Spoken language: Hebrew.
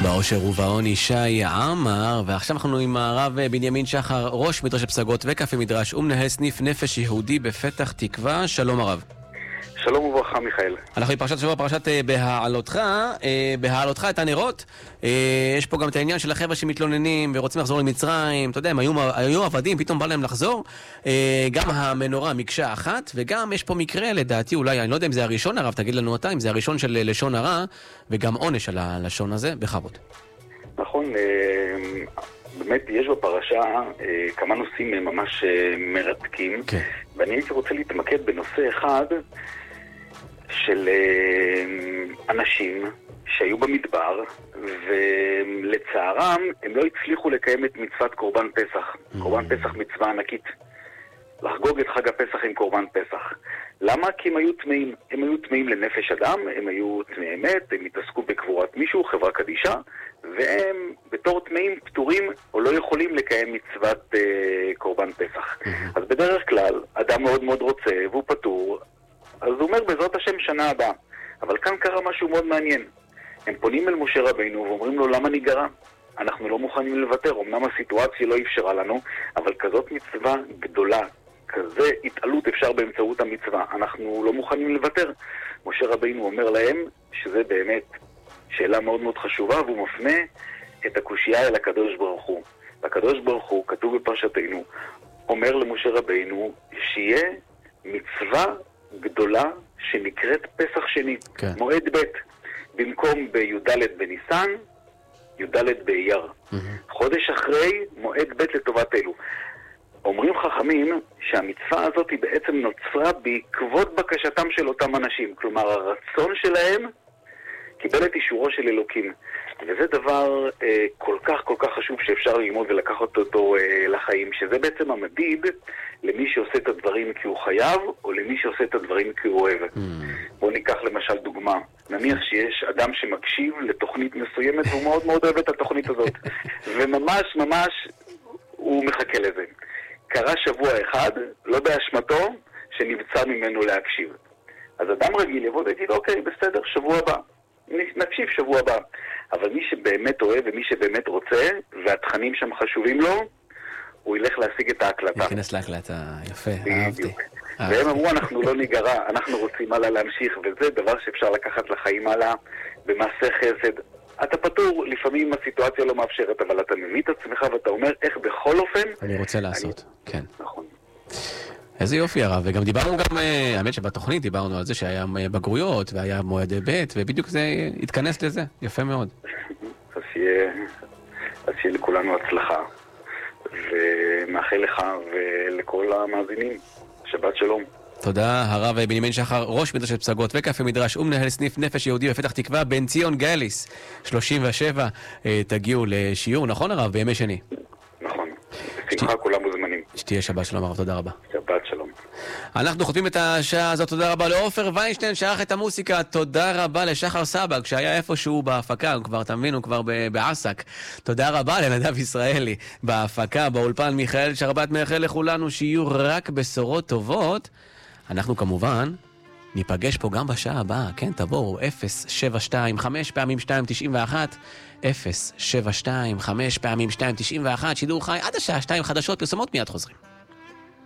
באושר ובעון ישי עמר, ועכשיו אנחנו עם הרב בנימין שחר, ראש מדרשת פסגות וקפה מדרש ומנהל סניף נפש יהודי בפתח תקווה. שלום הרב. שלום וברכה מיכאל. אנחנו בפרשת שבוע, פרשת בהעלותך את הנרות. יש פה גם את העניין של החבר'ה שמתלוננים ורוצים לחזור למצרים. אתה יודע, הם היו עבדים, פתאום בא להם לחזור. גם המנורה מקשה אחת, וגם יש פה מקרה לדעתי, אולי, אני לא יודע אם זה הראשון הרב, תגיד לנו אתה, אם זה הראשון של לשון הרע, וגם עונש על הלשון הזה, בכבוד. נכון, באמת יש בפרשה כמה נושאים ממש מרתקים, כן. ואני הייתי רוצה להתמקד בנושא אחד של אנשים שהיו במדבר ולצערם הם לא הצליחו לקיים את מצוות קורבן פסח. קורבן פסח מצווה ענקית, לחגוג את חג הפסח עם קורבן פסח. למה? כי הם היו טמאים. הם היו טמאים לנפש אדם, הם היו טמאי אמת, הם התעסקו בקבורת מישהו, חברה קדישה, והם בתור טמאים פטורים או לא יכולים לקיים מצוות קורבן פסח. אז בדרך כלל אדם מאוד מאוד רוצה והוא פטור, אז הוא אומר בעזרת השם שנה הבאה. אבל כאן קרה משהו מאוד מעניין. הם פונים אל משה רבינו ואומרים לו, למה ניגרע? אנחנו לא מוכנים לוותר. אמנם הסיטואציה לא אפשרה לנו, אבל כזאת מצווה גדולה, כזה התעלות אפשר באמצעות המצווה. אנחנו לא מוכנים לוותר. משה רבינו אומר להם שזה באמת שאלה מאוד מאוד חשובה, והוא מפנה את הקושייה אל הקדוש ברוך הוא. והקדוש ברוך הוא, כתוב בפרשתנו, אומר למשה רבינו שיהיה מצווה גדולה שנקראת פסח שני, כן. מועד ב', במקום בי"ד בניסן, י"ד באייר. חודש אחרי מועד ב' לטובת אלו. אומרים חכמים שהמצווה הזאת היא בעצם נוצרה בעקבות בקשתם של אותם אנשים. כלומר, הרצון שלהם קיבל את אישורו של אלוקים. וזה דבר כל כך חשוב שאפשר ללמוד ולקחת אותו לחיים, שזה בעצם המדיד למי שעושה את הדברים כי הוא חייב, או למי שעושה את הדברים כי הוא אוהב. בואו ניקח למשל דוגמה. נניח שיש אדם שמקשיב לתוכנית מסוימת, והוא מאוד מאוד אוהב את התוכנית הזאת. וממש הוא מחכה לזה. קרה שבוע אחד, לא באשמתו, שנבצע ממנו להקשיב. אז אדם רגיל יבוא ויגיד, אוקיי, בסדר, שבוע הבא. נקשיב שבוע הבא. אבל מי שבאמת אוהב ומי שבאמת רוצה, והתכנים שם חשובים לו, הוא ילך להשיג את ההקלטה. יכנס להקלטה, יפה, אהבתי. והם אמרו, אנחנו לא ניגרע, אנחנו רוצים הלאה להמשיך, וזה דבר שאפשר לקחת לחיים הלאה במעשה חסד. אתה פטור, לפעמים הסיטואציה לא מאפשרת, אבל אתה מביא את עצמך ואתה אומר, איך בכל אופן אני רוצה לעשות, כן. נכון. איזה יופי הרב, וגם דיברנו גם, האמת שבתוכנית דיברנו על זה שהיה בגרויות והיה מועד ב' ובדיוק זה התכנס לזה, יפה מאוד. אז שיהיה לכולנו הצלחה, ומאחל לך ולכל המאזינים, שבת שלום. תודה הרב בנימין שחר, ראש מדרשת פסגות וקפה מדרש ומנהל סניף נפש יהודי בפתח תקווה, בן ציון גליס 37, תגיעו לשיעור, נכון הרב? בימי שני. נכון, בשמחה כולם מוזמנים. שתהיה שבת שלום הרב, תודה רבה. שבת שלום. אנחנו חותמים את השעה הזאת, תודה רבה לעופר ויינשטיין שערך את המוסיקה, תודה רבה לשחר סבג שהיה איפשהו בהפקה, הוא כבר תמינו כבר בעסק, תודה רבה לנדב ישראלי בהפקה, באולפן מיכאל שרבת מאחל לכולנו שיהיו רק בשורות טובות. אנחנו כמובן ניפגש פה גם בשעה הבאה, כן, תבואו 072 פעמים 291 072 5 פעמים 291, שידור חי עד השעה 2 חדשות, פרסומות מיד חוזרים.